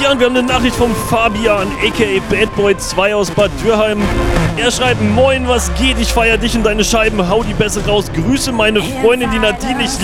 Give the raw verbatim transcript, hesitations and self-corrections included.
Ja, und wir haben eine Nachricht vom Fabian, aka Badboy zwei aus Bad Dürheim. Er schreibt, moin, was geht? Ich feier dich und deine Scheiben, hau die Bässe raus. Grüße meine Freundin, die Nadine, ich